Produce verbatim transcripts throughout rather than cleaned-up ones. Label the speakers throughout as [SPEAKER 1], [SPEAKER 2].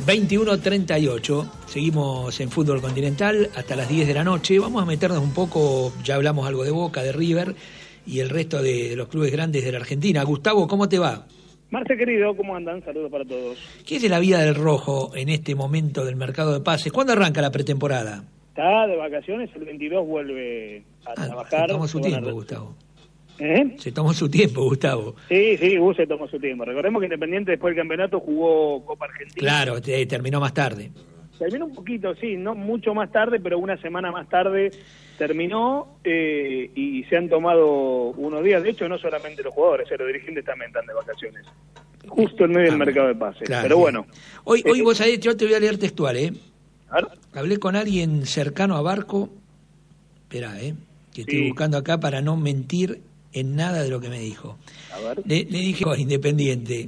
[SPEAKER 1] veintiuno treinta y ocho, seguimos en Fútbol Continental hasta las diez de la noche. Vamos a meternos un poco, ya hablamos algo de Boca, de River y el resto de, de los clubes grandes de la Argentina. Gustavo, ¿cómo te va?
[SPEAKER 2] Marce, querido, ¿cómo andan? Saludos para todos.
[SPEAKER 1] ¿Qué es de la vida del rojo en este momento del mercado de pases? ¿Cuándo arranca la pretemporada?
[SPEAKER 2] Está de vacaciones, el veintidós vuelve a
[SPEAKER 1] ah,
[SPEAKER 2] trabajar.
[SPEAKER 1] Se tomó su tiempo,
[SPEAKER 2] a...
[SPEAKER 1] Gustavo.
[SPEAKER 2] ¿Eh?
[SPEAKER 1] Se tomó su tiempo, Gustavo.
[SPEAKER 2] Sí, sí, Gus se tomó su tiempo. Recordemos que Independiente después del campeonato jugó Copa Argentina.
[SPEAKER 1] Claro, te, terminó más tarde.
[SPEAKER 2] Terminó un poquito, sí, no mucho más tarde, pero una semana más tarde terminó eh, y se han tomado unos días. De hecho, no solamente los jugadores, los dirigentes también están de vacaciones. Justo en medio ah, del mercado de pases. Claro, pero bueno.
[SPEAKER 1] Hoy, eh, hoy vos sabés, yo te voy a leer textual, ¿eh?
[SPEAKER 2] A ver.
[SPEAKER 1] Hablé con alguien cercano a Barco. Esperá, ¿eh? Que estoy sí. buscando acá para no mentir en nada de lo que me dijo.
[SPEAKER 2] A ver.
[SPEAKER 1] Le, le dije, oh, Independiente,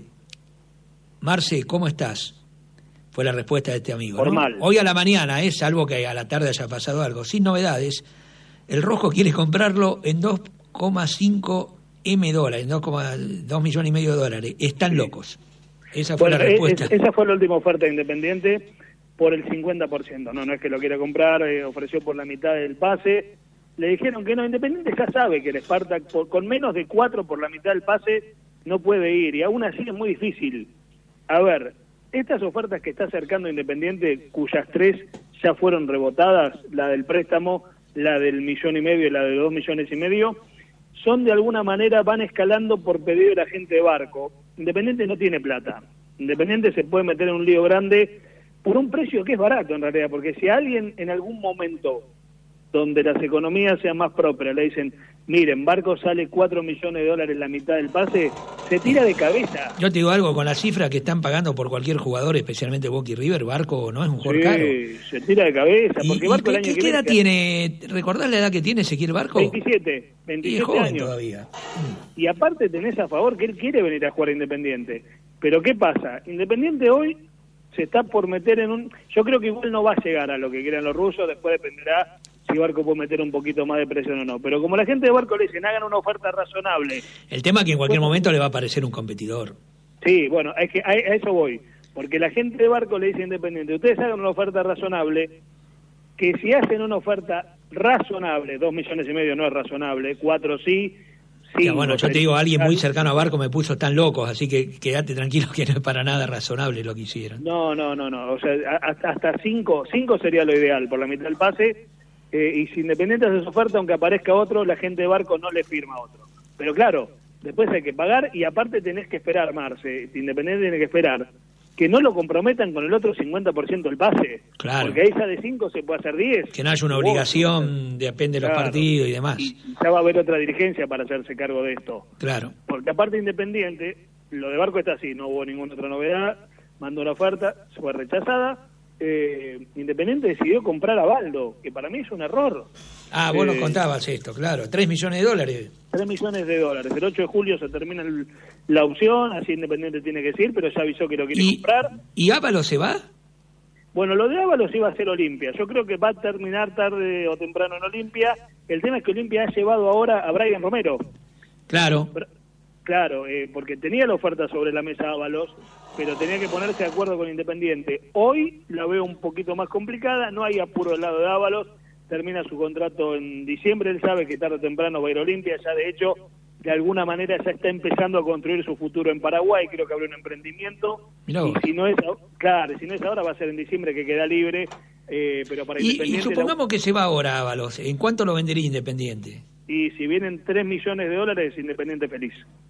[SPEAKER 1] Marce, ¿cómo estás? Fue la respuesta de este amigo.
[SPEAKER 2] Formal.
[SPEAKER 1] ¿No? Hoy a la mañana, ¿eh? Salvo que a la tarde haya pasado algo. Sin novedades, el Rojo quiere comprarlo en dos coma cinco M dólares, dos coma dos millones y medio de dólares. Están sí. locos. Esa fue
[SPEAKER 2] bueno,
[SPEAKER 1] la respuesta.
[SPEAKER 2] Es, esa fue la última oferta de Independiente por el cincuenta por ciento. No, no es que lo quiera comprar, eh, ofreció por la mitad del pase. Le dijeron que no, Independiente ya sabe que el Spartak por, con menos de cuatro por la mitad del pase no puede ir, y aún así es muy difícil. A ver, estas ofertas que está acercando Independiente, cuyas tres ya fueron rebotadas, la del préstamo, la del millón y medio y la de dos millones y medio, son de alguna manera, van escalando por pedido de la gente de Barco. Independiente no tiene plata. Independiente se puede meter en un lío grande por un precio que es barato en realidad, porque si alguien en algún momento donde las economías sean más prósperas, le dicen, miren, Barco sale cuatro millones de dólares la mitad del pase, se tira de cabeza.
[SPEAKER 1] Yo te digo algo, con la cifra que están pagando por cualquier jugador, especialmente Boca y River, Barco no es un jugador
[SPEAKER 2] sí,
[SPEAKER 1] caro.
[SPEAKER 2] Se tira de cabeza,
[SPEAKER 1] ¿Y,
[SPEAKER 2] porque
[SPEAKER 1] y
[SPEAKER 2] Barco
[SPEAKER 1] qué,
[SPEAKER 2] el año
[SPEAKER 1] qué,
[SPEAKER 2] que
[SPEAKER 1] ¿qué edad
[SPEAKER 2] viene,
[SPEAKER 1] tiene? ¿Recordás la edad que tiene Ezequiel Barco?
[SPEAKER 2] veintisiete, veintisiete
[SPEAKER 1] y es joven
[SPEAKER 2] años.
[SPEAKER 1] Todavía.
[SPEAKER 2] Y aparte tenés a favor que él quiere venir a jugar a Independiente. Pero ¿qué pasa? Independiente hoy se está por meter en un... Yo creo que igual no va a llegar a lo que quieran los rusos, después dependerá si Barco puede meter un poquito más de presión o no. Pero como la gente de Barco le dicen, hagan una oferta razonable.
[SPEAKER 1] El tema es que en cualquier bueno, momento le va a aparecer un competidor.
[SPEAKER 2] Sí, bueno, es que a, a eso voy. Porque la gente de Barco le dice Independiente, ustedes hagan una oferta razonable, que si hacen una oferta razonable, dos millones y medio no es razonable, cuatro sí...
[SPEAKER 1] Ya, bueno, yo te digo, alguien muy cercano a Barco me puso tan locos, así que quédate tranquilo que no es para nada razonable lo que hicieron.
[SPEAKER 2] No, no, no, no. O sea, hasta, hasta cinco, cinco sería lo ideal por la mitad del pase. Eh, y si Independiente hace su oferta, aunque aparezca otro, la gente de Barco no le firma a otro. Pero claro, después hay que pagar y aparte tenés que esperar, Marce. Independiente tiene que esperar que no lo comprometan con el otro cincuenta por ciento del pase.
[SPEAKER 1] Claro.
[SPEAKER 2] Porque ahí ya de cinco se puede hacer diez.
[SPEAKER 1] Que no haya una obligación, depende de los
[SPEAKER 2] claro.
[SPEAKER 1] partidos y demás.
[SPEAKER 2] Y ya va a haber otra dirigencia para hacerse cargo de esto.
[SPEAKER 1] Claro.
[SPEAKER 2] Porque aparte Independiente, lo de Barco está así, no hubo ninguna otra novedad, mandó la oferta, fue rechazada. Eh, Independiente decidió comprar a Baldo, que para mí es un error.
[SPEAKER 1] Ah, vos
[SPEAKER 2] eh,
[SPEAKER 1] nos contabas esto, claro, tres millones de dólares.
[SPEAKER 2] tres millones de dólares. El ocho de julio se termina el, la opción, así Independiente tiene que decir, pero ya avisó que lo quiere
[SPEAKER 1] ¿Y,
[SPEAKER 2] comprar.
[SPEAKER 1] ¿Y Ábalos se va?
[SPEAKER 2] Bueno, lo de Ábalos iba a ser Olimpia. Yo creo que va a terminar tarde o temprano en Olimpia. El tema es que Olimpia ha llevado ahora a Brian Romero.
[SPEAKER 1] Claro.
[SPEAKER 2] Claro, eh, porque tenía la oferta sobre la mesa Ábalos, pero tenía que ponerse de acuerdo con Independiente. Hoy la veo un poquito más complicada, no hay apuro del lado de Ábalos, termina su contrato en diciembre, él sabe que tarde o temprano va a ir a Olimpia, ya de hecho, de alguna manera ya está empezando a construir su futuro en Paraguay, creo que abrió un emprendimiento,
[SPEAKER 1] Mirá
[SPEAKER 2] y si no es, claro, si no es ahora va a ser en diciembre que queda libre, eh, pero para
[SPEAKER 1] y,
[SPEAKER 2] Independiente...
[SPEAKER 1] Y supongamos
[SPEAKER 2] la...
[SPEAKER 1] que se va ahora Ábalos, ¿en cuánto lo vendería Independiente?
[SPEAKER 2] Y si vienen tres millones de dólares, Independiente feliz.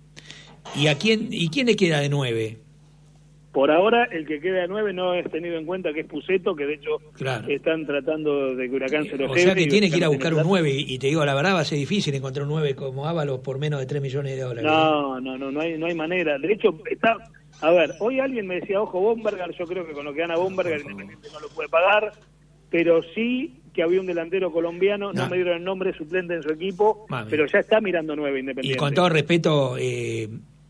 [SPEAKER 1] ¿Y a quién, y quién le queda de nueve?
[SPEAKER 2] Por ahora, el que queda de nueve no es tenido en cuenta que es Puceto, que de hecho
[SPEAKER 1] claro.
[SPEAKER 2] están tratando de que Huracán se lo
[SPEAKER 1] O
[SPEAKER 2] lleve.
[SPEAKER 1] sea que tiene que ir a buscar un nueve, y te digo, la verdad va a ser difícil encontrar un nueve como Ábalos por menos de tres millones de dólares.
[SPEAKER 2] No, no, no, no hay, no hay manera. De hecho, está... A ver, hoy alguien me decía, ojo, Bomberger, yo creo que con lo que gana Bomberger, Independiente no lo puede pagar, pero sí que había un delantero colombiano, no, no me dieron el nombre, suplente en su equipo, Mami. pero ya está mirando nueve Independiente.
[SPEAKER 1] Y con todo respeto... Eh...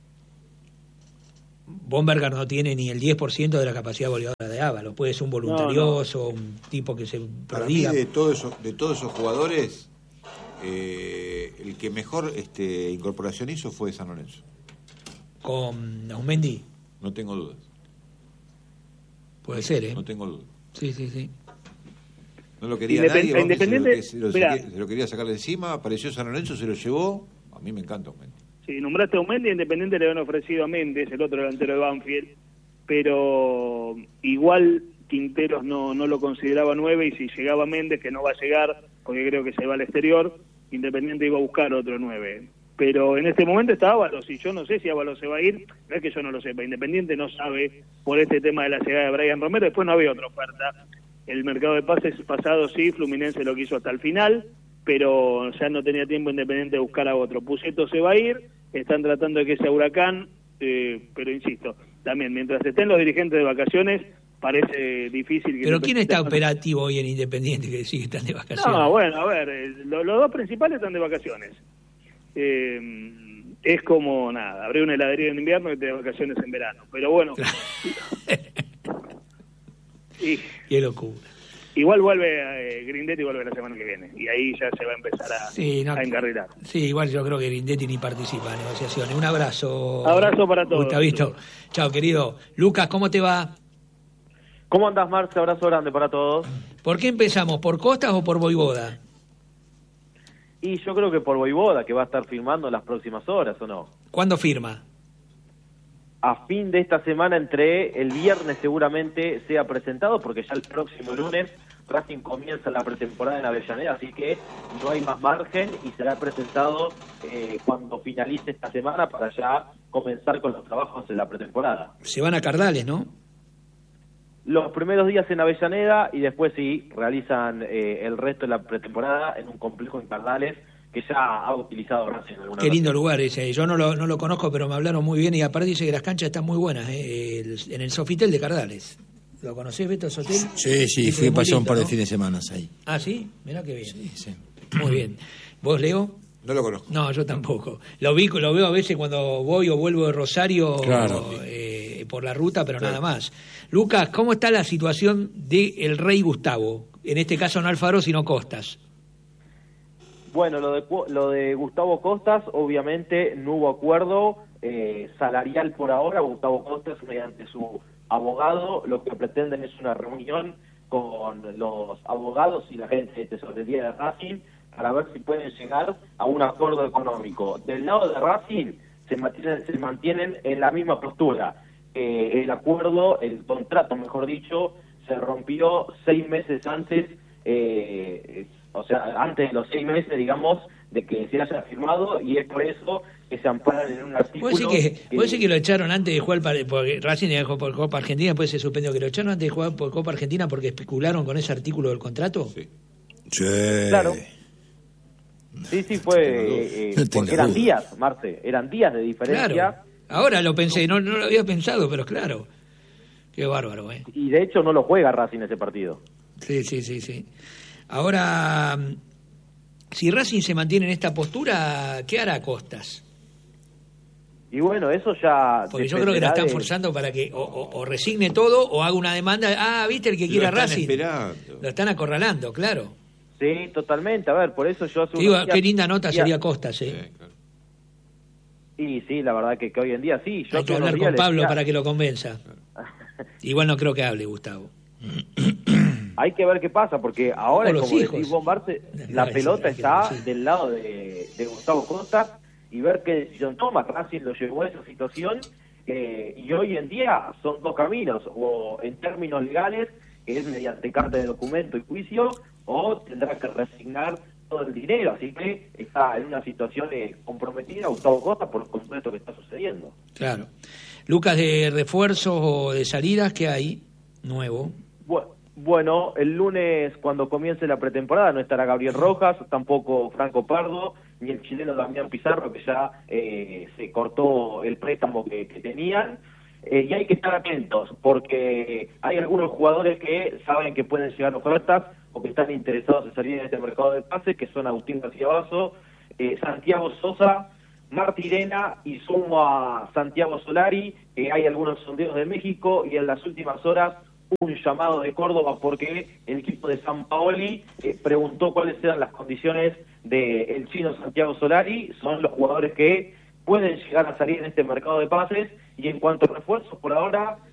[SPEAKER 1] Bomberger no tiene ni el diez por ciento de la capacidad goleadora de Ábalos, puede ser un voluntarioso, no, no. un tipo que se prodiga.
[SPEAKER 3] Para mí de todos esos, de todos esos jugadores, eh, el que mejor este, incorporación hizo fue San Lorenzo.
[SPEAKER 1] ¿Con Aumendi?
[SPEAKER 3] No tengo dudas.
[SPEAKER 1] Puede ser, ¿eh?
[SPEAKER 3] No tengo duda.
[SPEAKER 1] Sí, sí, sí.
[SPEAKER 3] No lo quería
[SPEAKER 2] Independ-
[SPEAKER 3] nadie,
[SPEAKER 2] Independiente,
[SPEAKER 3] se lo, se,
[SPEAKER 2] mirá.
[SPEAKER 3] lo, se lo quería sacar de encima, apareció San Lorenzo, se lo llevó. A mí me encanta Mendy.
[SPEAKER 2] Sí, nombraste a un Mendy, Independiente le habían ofrecido a Méndez, el otro delantero de Banfield, pero igual Quinteros no, no lo consideraba nueve, y si llegaba Méndez, que no va a llegar, porque creo que se va al exterior, Independiente iba a buscar otro nueve. Pero en este momento está Ábalos, y yo no sé si Ábalos se va a ir, no es que yo no lo sepa, Independiente no sabe por este tema de la llegada de Brian Romero, después no había otra oferta. El mercado de pases pasado sí, Fluminense lo quiso hasta el final, pero ya no tenía tiempo Independiente de buscar a otro. Puceto se va a ir, están tratando de que sea Huracán, eh, pero insisto, también mientras estén los dirigentes de vacaciones, parece difícil que...
[SPEAKER 1] ¿Pero quién está operativo hoy en Independiente que sí están de vacaciones?
[SPEAKER 2] No, bueno, a ver, eh, lo, los dos principales están de vacaciones. Eh, es como, nada, abrir una heladería en invierno y te de vacaciones en verano, pero bueno... y,
[SPEAKER 1] Qué locura.
[SPEAKER 2] Igual vuelve eh, Grindetti, vuelve la semana que viene, y ahí ya se va a empezar a,
[SPEAKER 1] sí, no,
[SPEAKER 2] a encarrilar.
[SPEAKER 1] Sí, igual yo creo que Grindetti ni participa en negociaciones. Un abrazo.
[SPEAKER 2] Abrazo para todos.
[SPEAKER 1] Gustavito. Chao, querido. Lucas, ¿cómo te va?
[SPEAKER 4] ¿Cómo andás, Marce? Abrazo grande para todos.
[SPEAKER 1] ¿Por qué empezamos? ¿Por Costas o por Voivoda?
[SPEAKER 4] Y yo creo que por Voivoda, que va a estar firmando en las próximas horas, ¿o no?
[SPEAKER 1] ¿Cuándo firma?
[SPEAKER 4] A fin de esta semana, entre el viernes seguramente sea presentado, porque ya el próximo lunes Racing comienza la pretemporada en Avellaneda, así que no hay más margen y será presentado eh, cuando finalice esta semana para ya comenzar con los trabajos en la pretemporada.
[SPEAKER 1] Se van a Cardales, ¿no?
[SPEAKER 4] Los primeros días en Avellaneda y después sí, realizan eh, el resto de la pretemporada en un complejo en Cardales que ya ha utilizado Racing alguna
[SPEAKER 1] Qué
[SPEAKER 4] vez.
[SPEAKER 1] lindo lugar ese. Yo no lo, no lo conozco, pero me hablaron muy bien y aparte dice que las canchas están muy buenas, ¿eh? El- en el Sofitel de Cardales. ¿Lo conocés, Beto, ese hotel?
[SPEAKER 5] Sí, sí,
[SPEAKER 1] Dice
[SPEAKER 5] fui
[SPEAKER 1] que muy
[SPEAKER 5] pasar un
[SPEAKER 1] lindo,
[SPEAKER 5] par de
[SPEAKER 1] ¿no?
[SPEAKER 5] fines de semana ahí.
[SPEAKER 1] Ah, ¿sí? Mirá qué bien.
[SPEAKER 5] Sí, sí.
[SPEAKER 1] Muy bien. ¿Vos, Leo?
[SPEAKER 3] No lo conozco.
[SPEAKER 1] No, yo tampoco. Lo vi, lo veo a veces cuando voy o vuelvo de Rosario
[SPEAKER 5] Claro.
[SPEAKER 1] eh, por la ruta, pero
[SPEAKER 3] Claro.
[SPEAKER 1] nada más. Lucas, ¿cómo está la situación del Rey Gustavo? En este caso no Alfaro, sino Costas.
[SPEAKER 4] Bueno, lo de, Cu- lo de Gustavo Costas, obviamente no hubo acuerdo eh, salarial por ahora. Gustavo Costas, mediante su abogado, lo que pretenden es una reunión con los abogados y la gente de tesorería de Racing para ver si pueden llegar a un acuerdo económico. Del lado de Racing se mantienen, se mantienen en la misma postura. Eh, el acuerdo, el contrato, mejor dicho, se rompió seis meses antes, eh, o sea, antes de los seis meses, digamos, de que se haya firmado, y es por eso que se amparan en un artículo...
[SPEAKER 1] ¿Puede ser que, puede ser que lo echaron antes de jugar para, porque Racing dejó por Copa Argentina, después se suspendió, que lo echaron antes de jugar por Copa Argentina porque especularon con ese artículo del contrato?
[SPEAKER 3] Sí.
[SPEAKER 5] Sí.
[SPEAKER 4] Claro. Sí, sí, fue... eh, eh,
[SPEAKER 5] No tenga
[SPEAKER 4] porque eran
[SPEAKER 5] duda.
[SPEAKER 4] días, Marce, eran días de diferencia.
[SPEAKER 1] Claro. Ahora lo pensé, no, no lo había pensado, pero claro. Qué bárbaro, ¿eh?
[SPEAKER 4] Y de hecho no lo juega Racing ese partido.
[SPEAKER 1] Sí, sí, sí, sí. Ahora, mm, si Racing se mantiene en esta postura, ¿qué hará Costas?
[SPEAKER 4] Y bueno, eso ya...
[SPEAKER 1] Porque yo creo que la
[SPEAKER 4] dependerá
[SPEAKER 1] están
[SPEAKER 4] de-
[SPEAKER 1] forzando para que o, o- o resigne todo o haga una demanda. Ah, ¿viste el que
[SPEAKER 3] Lo
[SPEAKER 1] quiera
[SPEAKER 3] están
[SPEAKER 1] Racing?
[SPEAKER 3] esperando.
[SPEAKER 1] Lo están acorralando, claro.
[SPEAKER 4] Sí, totalmente. A ver, por eso yo... hace
[SPEAKER 1] Te digo,
[SPEAKER 4] unos días-
[SPEAKER 1] qué linda nota
[SPEAKER 4] días-
[SPEAKER 1] sería Costas, ¿eh?
[SPEAKER 3] Sí, claro.
[SPEAKER 4] Y sí, la verdad que, que hoy en día sí. Yo
[SPEAKER 1] Hay que
[SPEAKER 4] hace unos
[SPEAKER 1] hablar
[SPEAKER 4] días
[SPEAKER 1] con
[SPEAKER 4] le
[SPEAKER 1] Pablo
[SPEAKER 4] decía-
[SPEAKER 1] para que lo convenza. Igual no creo que hable, Gustavo.
[SPEAKER 4] Hay que ver qué pasa, porque ahora,
[SPEAKER 1] O los
[SPEAKER 4] como
[SPEAKER 1] hijos.
[SPEAKER 4] decís vos, Marce,
[SPEAKER 1] No,
[SPEAKER 4] la
[SPEAKER 1] no,
[SPEAKER 4] pelota
[SPEAKER 1] eso,
[SPEAKER 4] está
[SPEAKER 1] sí.
[SPEAKER 4] del lado de, de Gustavo Costa y ver qué decisión toma. Racing lo llevó a esa situación eh, y hoy en día son dos caminos, o en términos legales, que es mediante carta de documento y juicio, o tendrá que resignar todo el dinero. Así que está en una situación eh, comprometida Gustavo Costa por con todo esto que está sucediendo.
[SPEAKER 1] Claro. Lucas, de refuerzos o de salidas, ¿qué hay nuevo?
[SPEAKER 4] Bu- Bueno, el lunes cuando comience la pretemporada no estará Gabriel Rojas, tampoco Franco Pardo, ni el chileno Damián Pizarro, que ya eh, se cortó el préstamo que, que tenían. Eh, y hay que estar atentos, porque hay algunos jugadores que saben que pueden llegar ofertas o que están interesados en salir en este mercado de pases, que son Agustín García Basso, eh, Santiago Sosa, Martirena, y sumo a Santiago Solari, que hay algunos sondeos de México, y en las últimas horas un llamado de Córdoba porque el equipo de San Paoli eh, preguntó cuáles eran las condiciones del chino Santiago Solari. Son los jugadores que pueden llegar a salir en este mercado de pases, y en cuanto a refuerzos, por ahora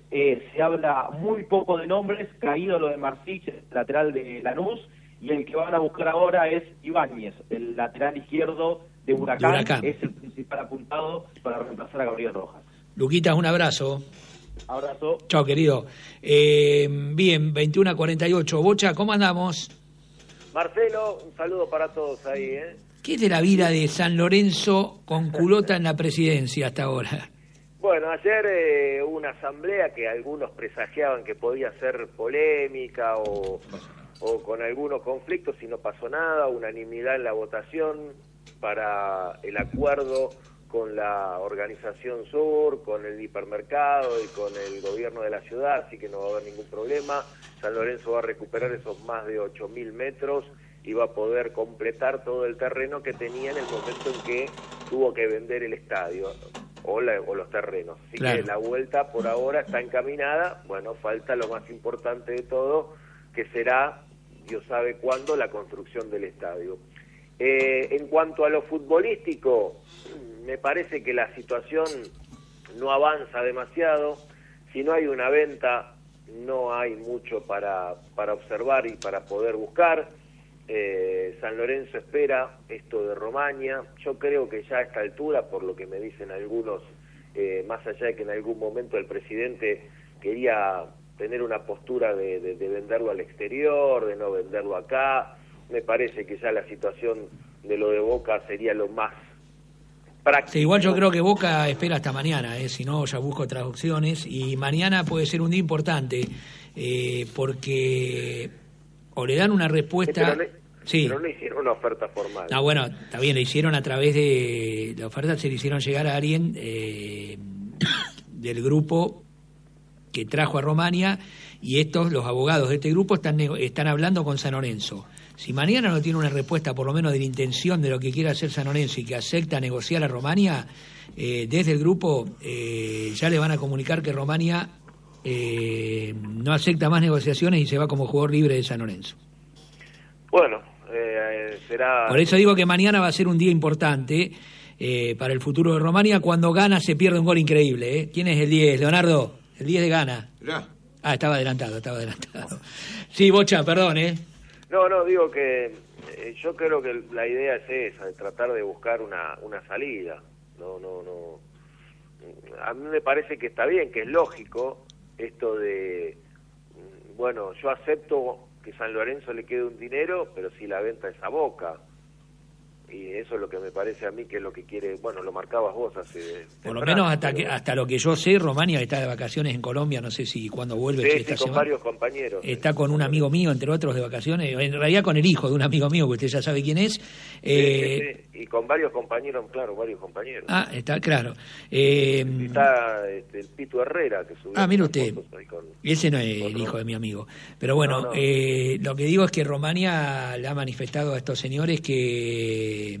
[SPEAKER 4] eh, se habla muy poco de nombres, caído lo de Marcich, el lateral de Lanús, y el que van a buscar ahora es Ibáñez, el lateral izquierdo de Huracán,
[SPEAKER 1] de Huracán.
[SPEAKER 4] Es el principal apuntado para reemplazar a Gabriel Rojas.
[SPEAKER 1] Luquitas, un abrazo.
[SPEAKER 4] Abrazo.
[SPEAKER 1] Chao, querido. Eh, bien, veintiuno a cuarenta y ocho. Bocha, ¿cómo andamos?
[SPEAKER 5] Marcelo, un saludo para todos ahí, ¿eh?
[SPEAKER 1] ¿Qué es de la vida de San Lorenzo con culota en la presidencia hasta ahora?
[SPEAKER 5] Bueno, ayer eh, hubo una asamblea que algunos presagiaban que podía ser polémica o, o con algunos conflictos y no pasó nada, unanimidad en la votación para el acuerdo con la Organización Sur, con el hipermercado y con el gobierno de la ciudad, así que no va a haber ningún problema. San Lorenzo va a recuperar esos más de ocho mil metros y va a poder completar todo el terreno que tenía en el momento en que tuvo que vender el estadio o, la, o los terrenos. Así claro. que la vuelta por ahora está encaminada. Bueno, falta lo más importante de todo, que será, Dios sabe cuándo, la construcción del estadio. Eh, en cuanto a lo futbolístico, me parece que la situación no avanza demasiado. Si no hay una venta, no hay mucho para, para observar y para poder buscar. Eh, San Lorenzo espera esto de Romaña. Yo creo que ya a esta altura, por lo que me dicen algunos, eh, más allá de que en algún momento el presidente quería tener una postura de, de, de venderlo al exterior, de no venderlo acá, me parece que ya la situación de lo de Boca sería lo más práctico.
[SPEAKER 1] Sí, igual yo creo que Boca espera hasta mañana, eh, si no ya busco otras opciones, y mañana puede ser un día importante, eh, porque o le dan una respuesta...
[SPEAKER 5] Pero no,
[SPEAKER 1] sí.
[SPEAKER 5] pero no hicieron una oferta formal.
[SPEAKER 1] Ah, bueno, está bien, le hicieron a través de... La oferta se le hicieron llegar a alguien eh, del grupo que trajo a Romaña, y estos, los abogados de este grupo, están, están hablando con San Lorenzo. Si mañana no tiene una respuesta, por lo menos de la intención de lo que quiere hacer San Lorenzo y que acepta negociar a Romaña, eh, desde el grupo eh, ya le van a comunicar que Romaña eh, no acepta más negociaciones y se va como jugador libre de San Lorenzo.
[SPEAKER 5] Bueno, eh, será...
[SPEAKER 1] Por eso digo que mañana va a ser un día importante eh, para el futuro de Romaña. Cuando gana se pierde un gol increíble. ¿eh? ¿Quién es el diez? Leonardo, el diez de Gana.
[SPEAKER 3] Mirá.
[SPEAKER 1] Ah, estaba adelantado, estaba adelantado. Sí, Bocha, perdón, ¿eh?
[SPEAKER 5] No, no, digo que eh, yo creo que la idea es esa, de tratar de buscar una, una salida. No, no, no. A mí me parece que está bien, que es lógico esto de, bueno, yo acepto que San Lorenzo le quede un dinero, pero si la venta es a Boca. Y eso es lo que me parece a mí que es lo que quiere, bueno, lo marcabas vos hace...
[SPEAKER 1] Por lo menos hasta pero... que hasta lo que yo sé, Romaña está de vacaciones enOlombia, no sé si cuando vuelve...
[SPEAKER 5] Sí,
[SPEAKER 1] esta
[SPEAKER 5] sí, con
[SPEAKER 1] semana.
[SPEAKER 5] varios compañeros.
[SPEAKER 1] Está con un amigo mío, entre otros, de vacaciones, en realidad con el hijo de un amigo mío, que usted ya sabe quién es.
[SPEAKER 5] Sí,
[SPEAKER 1] eh...
[SPEAKER 5] sí, sí. Y con varios compañeros, claro, varios compañeros.
[SPEAKER 1] Ah, está claro. Eh...
[SPEAKER 5] Está este, el Pito Herrera, que subió...
[SPEAKER 1] Ah, mire usted,
[SPEAKER 5] con...
[SPEAKER 1] ese no es el hijo de mi amigo. Pero bueno, no, no. Eh, lo que digo es que Romaña le ha manifestado a estos señores que...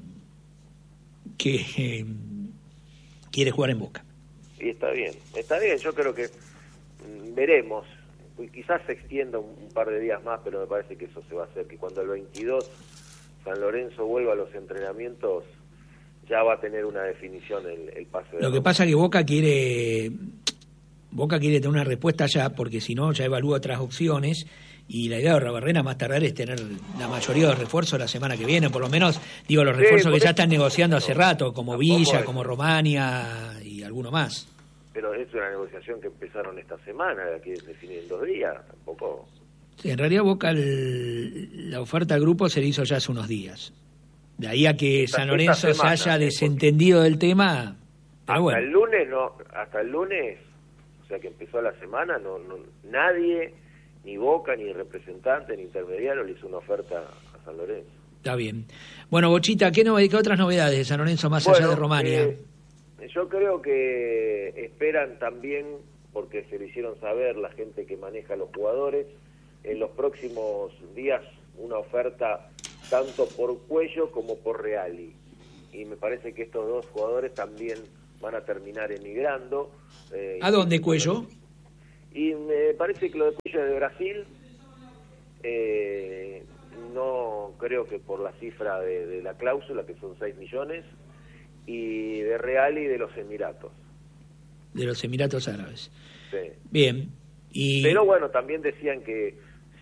[SPEAKER 1] que eh, quiere jugar en Boca.
[SPEAKER 5] Y está bien, está bien, yo creo que mm, veremos, quizás se extienda un, un par de días más, pero me parece que eso se va a hacer, que cuando el veintidós San Lorenzo vuelva a los entrenamientos, ya va a tener una definición el, el pase de
[SPEAKER 1] Lo que Boca. Pasa es que Boca quiere, Boca quiere tener una respuesta ya, porque si no, ya evalúa otras opciones. Y la idea de Rabarrena más tardar es tener la mayoría de refuerzos la semana que viene, por lo menos, digo, los refuerzos sí, que ya están negociando hace rato, como Villa, es. como Romaña y alguno más.
[SPEAKER 5] Pero es una negociación que empezaron esta semana, que definir en dos días, tampoco...
[SPEAKER 1] Sí, en realidad Boca, el, la oferta al grupo se le hizo ya hace unos días. De ahí a que esta, San Lorenzo semana, se haya desentendido del tema, pero
[SPEAKER 5] hasta
[SPEAKER 1] bueno.
[SPEAKER 5] el lunes, no, hasta el lunes, o sea que empezó la semana, no, no nadie... ni Boca, ni representante, ni intermediario le hizo una oferta a San Lorenzo.
[SPEAKER 1] Está bien. Bueno, Bochita, ¿qué, no, qué otras novedades de San Lorenzo más bueno, allá de Romaña?
[SPEAKER 5] Eh, yo creo que esperan también, porque se lo hicieron saber la gente que maneja a los jugadores, en los próximos días una oferta tanto por Cuello como por Reali. Y me parece que estos dos jugadores también van a terminar emigrando.
[SPEAKER 1] Eh, ¿A dónde, Cuello?
[SPEAKER 5] Y me parece que lo de Cuello de Brasil, eh, no creo que por la cifra de, de la cláusula, que son seis millones, y de Real y de los Emiratos.
[SPEAKER 1] De los Emiratos Árabes.
[SPEAKER 5] Sí.
[SPEAKER 1] Bien. Y...
[SPEAKER 5] Pero bueno, también decían que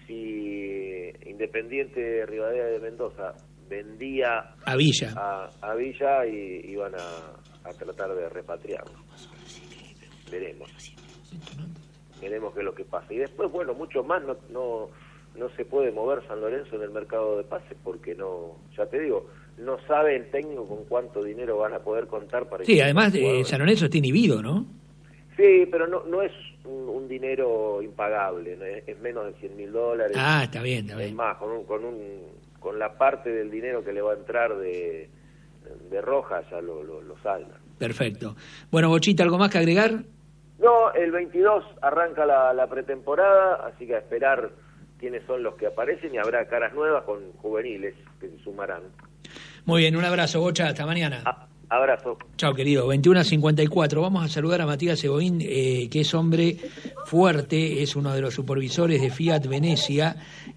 [SPEAKER 5] si Independiente de Rivadavia de Mendoza vendía
[SPEAKER 1] a Villa,
[SPEAKER 5] a, a Villa y iban a, a tratar de repatriarlo. Veremos. Veremos qué es lo que pasa. Y después, bueno, mucho más no, no, no se puede mover San Lorenzo en el mercado de pases porque no, ya te digo, no sabe el técnico con cuánto dinero van a poder contar para...
[SPEAKER 1] Sí, además eh, San Lorenzo está inhibido, ¿no?
[SPEAKER 5] Sí, pero no, no es un, un dinero impagable, ¿no? es, es menos de cien mil dólares.
[SPEAKER 1] Ah, está bien, está bien.
[SPEAKER 5] Es más, con, un, con, un, con la parte del dinero que le va a entrar de, de Rojas ya lo, lo, lo salda.
[SPEAKER 1] Perfecto. Bueno, Bochita, ¿algo más que agregar?
[SPEAKER 5] No, el veintidós arranca la, la pretemporada, así que a esperar quiénes son los que aparecen y habrá caras nuevas con juveniles que se sumarán.
[SPEAKER 1] Muy bien, un abrazo, Bocha, hasta mañana.
[SPEAKER 5] Ah, abrazo.
[SPEAKER 1] Chao, querido. veintiuno a cincuenta y cuatro. Vamos a saludar a Matías Eboín, eh, que es hombre fuerte, es uno de los supervisores de Fiat Venecia.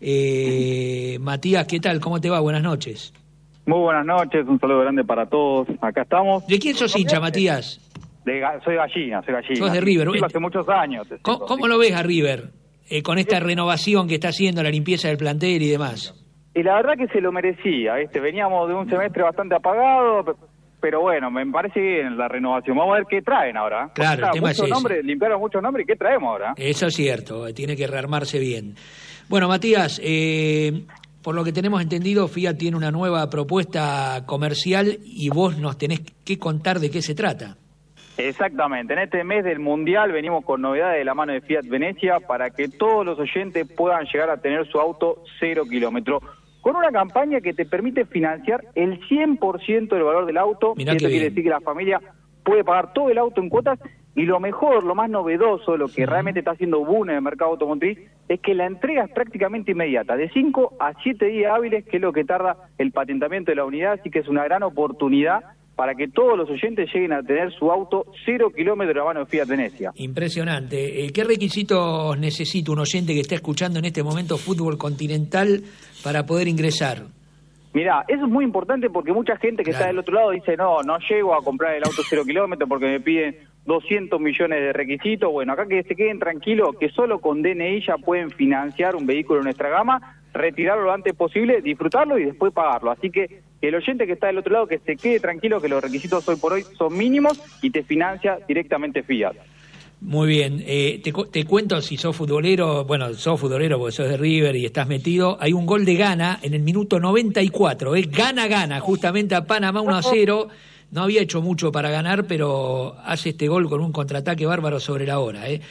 [SPEAKER 1] Eh, Matías, ¿qué tal? ¿Cómo te va? Buenas noches.
[SPEAKER 6] Muy buenas noches, un saludo grande para todos. Acá estamos.
[SPEAKER 1] ¿De quién sos hincha, Matías?
[SPEAKER 6] De, soy gallina, soy gallina.
[SPEAKER 1] Sos de River.
[SPEAKER 6] Sí, hace muchos años.
[SPEAKER 1] ¿Cómo,
[SPEAKER 6] sigo,
[SPEAKER 1] cómo
[SPEAKER 6] sí.
[SPEAKER 1] lo ves a River eh, con esta renovación que está haciendo, la limpieza del plantel y demás?
[SPEAKER 6] Y la verdad que se lo merecía, ¿viste? Veníamos de un semestre bastante apagado, pero bueno, me parece bien la renovación. Vamos a ver qué traen ahora.
[SPEAKER 1] Claro,
[SPEAKER 6] o sea,
[SPEAKER 1] el tema es ese.
[SPEAKER 6] Nombres, limpiaron muchos nombres, ¿y qué traemos ahora?
[SPEAKER 1] Eso es cierto, tiene que rearmarse bien. Bueno, Matías, eh, por lo que tenemos entendido, Fiat tiene una nueva propuesta comercial y vos nos tenés que contar de qué se trata.
[SPEAKER 6] Exactamente, en este mes del Mundial venimos con novedades de la mano de Fiat Venecia para que todos los oyentes puedan llegar a tener su auto cero kilómetros, con una campaña que te permite financiar el cien por ciento del valor del auto.
[SPEAKER 1] Mirá
[SPEAKER 6] Esto
[SPEAKER 1] qué
[SPEAKER 6] quiere
[SPEAKER 1] bien.
[SPEAKER 6] decir que la familia puede pagar todo el auto en cuotas, y lo mejor, lo más novedoso, lo que realmente está haciendo boom en el mercado automotriz, es que la entrega es prácticamente inmediata, de cinco a siete días hábiles, que es lo que tarda el patentamiento de la unidad, así que es una gran oportunidad para que todos los oyentes lleguen a tener su auto cero kilómetros de la mano de Fiat Venecia.
[SPEAKER 1] Impresionante. Eh, ¿Qué requisitos necesita un oyente que está escuchando en este momento Fútbol Continental para poder ingresar?
[SPEAKER 6] Mirá, eso es muy importante porque mucha gente que
[SPEAKER 1] Claro.
[SPEAKER 6] está del otro lado dice, no, no llego a comprar el auto cero kilómetros porque me piden doscientos millones de requisitos. Bueno, acá que se queden tranquilos que solo con D N I ya pueden financiar un vehículo de nuestra gama, retirarlo lo antes posible, disfrutarlo y después pagarlo. Así que el oyente que está del otro lado que se quede tranquilo que los requisitos hoy por hoy son mínimos y te financia directamente Fiat.
[SPEAKER 1] Muy bien. Eh, te, cu- te cuento, si sos futbolero, bueno, sos futbolero porque sos de River y estás metido, hay un gol de Gana en el minuto noventa y cuatro. Es Gana, Gana, justamente a Panamá uno a cero. No había hecho mucho para ganar, pero hace este gol con un contraataque bárbaro sobre la hora. ¿eh?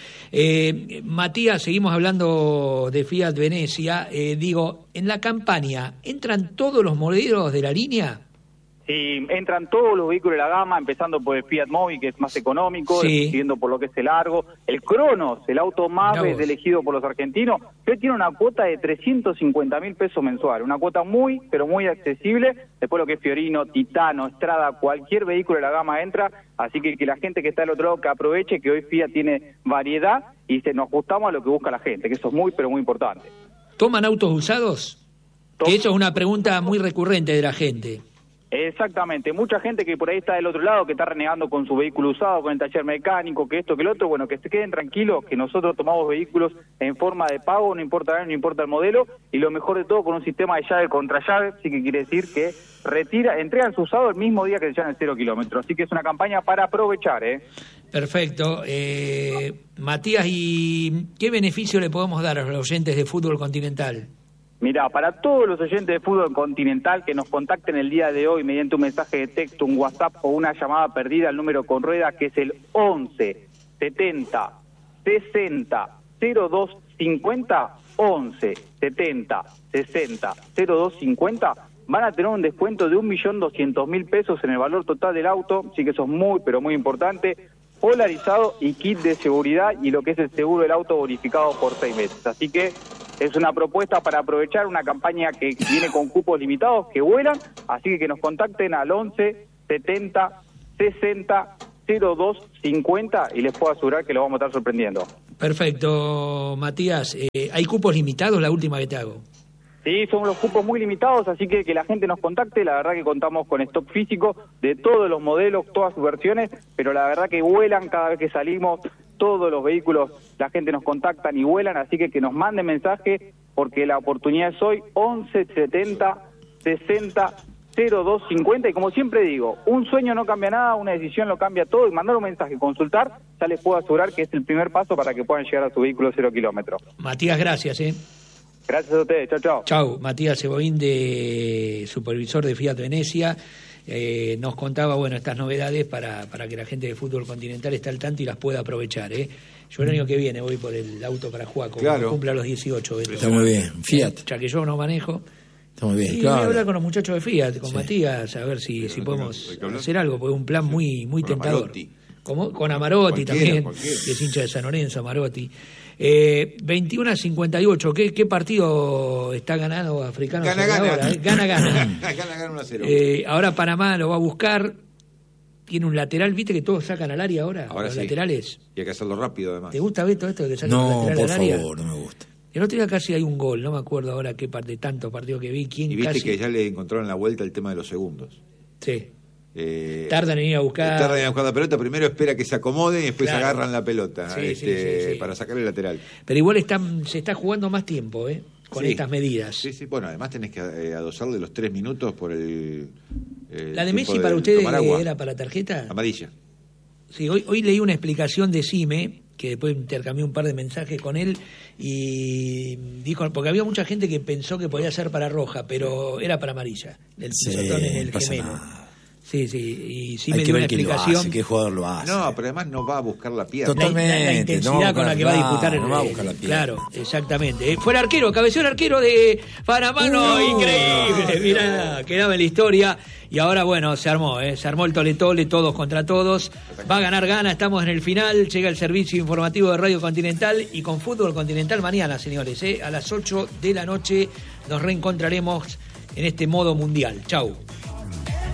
[SPEAKER 1] Eh, Matías, seguimos hablando de Fiat Venecia. Eh, digo, en la campaña, ¿entran todos los modelos de la línea?
[SPEAKER 6] Sí, entran todos los vehículos de la gama, empezando por el Fiat Mobi, que es más económico,
[SPEAKER 1] Sí.
[SPEAKER 6] siguiendo por lo que es el Argo. El Cronos, el auto más
[SPEAKER 1] Mirá vos.
[SPEAKER 6] elegido por los argentinos, que tiene una cuota de trescientos cincuenta mil pesos mensual. Una cuota muy, pero muy accesible. Después lo que es Fiorino, Titano, Strada, cualquier vehículo de la gama entra. Así que que la gente que está del otro lado que aproveche que hoy Fiat tiene variedad y se nos ajustamos a lo que busca la gente, que eso es muy, pero muy importante.
[SPEAKER 1] ¿Toman autos usados?
[SPEAKER 6] To-
[SPEAKER 1] Que eso es una pregunta muy recurrente de la gente.
[SPEAKER 6] Exactamente, mucha gente que por ahí está del otro lado, que está renegando con su vehículo usado, con el taller mecánico, que esto, que lo otro, bueno, que se queden tranquilos, que nosotros tomamos vehículos en forma de pago, no importa el año, no importa el modelo, y lo mejor de todo con un sistema de llave contra llave, así que quiere decir que retira, entregan su usado el mismo día que se llaman el cero kilómetros, así que es una campaña para aprovechar, ¿eh?
[SPEAKER 1] Perfecto. Eh, Matías, ¿y qué beneficio le podemos dar a los oyentes de Fútbol Continental?
[SPEAKER 6] Mirá, para todos los oyentes de fútbol continental que nos contacten el día de hoy mediante un mensaje de texto, un WhatsApp o una llamada perdida al número con rueda, que es el once setenta sesenta cero dos cincuenta, once setenta sesenta cero dos cincuenta, van a tener un descuento de un millón doscientos mil pesos en el valor total del auto, así que eso es muy, pero muy importante. Polarizado y kit de seguridad y lo que es el seguro del auto bonificado por seis meses. Así que es una propuesta para aprovechar una campaña que viene con cupos limitados que vuelan, así que que nos contacten al once setenta sesenta cero dos cincuenta y les puedo asegurar que lo vamos a estar sorprendiendo.
[SPEAKER 1] Perfecto, Matías. Eh, ¿Hay cupos limitados? La última que te hago.
[SPEAKER 6] Sí, son los cupos muy limitados, así que que la gente nos contacte. La verdad que contamos con stock físico de todos los modelos, todas sus versiones, pero la verdad que vuelan cada vez que salimos. todos los vehículos, la gente nos contactan y vuelan, así que que nos manden mensaje, porque la oportunidad es hoy, once setenta sesenta cero dos cincuenta, y como siempre digo, un sueño no cambia nada, una decisión lo cambia todo, y mandar un mensaje, consultar, ya les puedo asegurar que es el primer paso para que puedan llegar a su vehículo cero kilómetros.
[SPEAKER 1] Matías, gracias, ¿eh?
[SPEAKER 6] Gracias a ustedes, chao, chao.
[SPEAKER 1] Chau, Matías Ceboín, de supervisor de Fiat Venecia, eh, nos contaba, bueno, estas novedades para, para que la gente de Fútbol Continental esté al tanto y las pueda aprovechar, ¿eh? Yo el año que viene voy por el auto para Juaco,
[SPEAKER 3] claro.
[SPEAKER 1] Cumpla los dieciocho. Beto.
[SPEAKER 7] Está muy bien, Fiat.
[SPEAKER 1] Ya que yo no manejo.
[SPEAKER 7] Está muy bien,
[SPEAKER 1] Y
[SPEAKER 7] claro.
[SPEAKER 1] voy a hablar con los muchachos de Fiat, con
[SPEAKER 7] Sí.
[SPEAKER 1] Matías, a ver si, si
[SPEAKER 3] no
[SPEAKER 1] podemos
[SPEAKER 3] tengo-
[SPEAKER 1] hacer algo, porque es un plan muy, muy
[SPEAKER 3] Con
[SPEAKER 1] tentador.
[SPEAKER 3] Amarotti.
[SPEAKER 1] Como, con Amarotti
[SPEAKER 3] Cualquiera,
[SPEAKER 1] también,
[SPEAKER 3] cualquiera.
[SPEAKER 1] que es hincha de San Lorenzo, Amarotti. Eh, veintiuno a cincuenta y ocho, ¿qué, qué partido está ganando Africano?
[SPEAKER 3] Gana,
[SPEAKER 1] sobre
[SPEAKER 3] gana.
[SPEAKER 1] ahora, eh? Gana, gana.
[SPEAKER 3] Gana, gana uno a cero.
[SPEAKER 1] Eh, ahora Panamá lo va a buscar, tiene un lateral, ¿viste que todos sacan al área ahora?
[SPEAKER 3] Ahora
[SPEAKER 1] los
[SPEAKER 3] sí.
[SPEAKER 1] laterales.
[SPEAKER 3] Y hay que hacerlo rápido, además.
[SPEAKER 1] ¿Te gusta, Beto, esto de que saquen
[SPEAKER 7] No,
[SPEAKER 1] un lateral
[SPEAKER 7] por
[SPEAKER 1] al área?
[SPEAKER 7] favor, no me gusta.
[SPEAKER 1] El otro día casi hay un gol, no me acuerdo ahora qué parte, tantos partidos que vi, quién
[SPEAKER 3] Y viste
[SPEAKER 1] casi...
[SPEAKER 3] que ya le encontraron la vuelta el tema de los segundos.
[SPEAKER 1] Sí.
[SPEAKER 3] Eh,
[SPEAKER 1] Tardan en ir a buscar...
[SPEAKER 3] Tardan en ir a buscar la pelota, primero espera que se acomode y después
[SPEAKER 1] Claro.
[SPEAKER 3] agarran la pelota
[SPEAKER 1] Sí,
[SPEAKER 3] este,
[SPEAKER 1] sí, sí, sí.
[SPEAKER 3] para sacar el lateral.
[SPEAKER 1] Pero igual están, se está jugando más tiempo, ¿eh? Con
[SPEAKER 3] Sí.
[SPEAKER 1] estas medidas.
[SPEAKER 3] Sí, sí, bueno, además tenés que eh, adosarle los tres minutos por el... el
[SPEAKER 1] ¿La de
[SPEAKER 3] tiempo
[SPEAKER 1] Messi para ustedes
[SPEAKER 3] tomar agua.
[SPEAKER 1] era para la tarjeta?
[SPEAKER 3] Amarilla.
[SPEAKER 1] Sí, hoy, hoy leí una explicación de Sime, que después intercambié un par de mensajes con él, y dijo, porque había mucha gente que pensó que podía ser para roja, pero era para amarilla, el
[SPEAKER 7] Sí,
[SPEAKER 1] pisotón en el
[SPEAKER 7] no pasa
[SPEAKER 1] gemelo.
[SPEAKER 7] nada.
[SPEAKER 1] Sí, sí, y sí
[SPEAKER 7] Hay
[SPEAKER 1] me
[SPEAKER 7] que
[SPEAKER 1] dio una
[SPEAKER 7] ver quién lo
[SPEAKER 1] explicación.
[SPEAKER 7] hace, qué jugador lo hace.
[SPEAKER 3] No, pero además no va a buscar la pierna.
[SPEAKER 1] La- la- la,
[SPEAKER 7] Totalmente,
[SPEAKER 1] intensidad
[SPEAKER 7] no va a
[SPEAKER 1] con la
[SPEAKER 7] buscar-
[SPEAKER 1] que va a
[SPEAKER 7] claro,
[SPEAKER 1] disputar el
[SPEAKER 7] no va a buscar la pierna.
[SPEAKER 1] Claro, exactamente. Eh, Fue el arquero, cabeció el arquero de Panamano,
[SPEAKER 7] Uh,
[SPEAKER 1] increíble.
[SPEAKER 7] no.
[SPEAKER 1] Mirá, quedaba en la historia. Y ahora, bueno, se armó, ¿eh? Se armó el tole-tole, todos contra todos. Va a ganar Gana, estamos en el final. Llega el servicio informativo de Radio Continental y con Fútbol Continental mañana, señores. ¿eh? A las ocho de la noche nos reencontraremos en este modo mundial. Chau.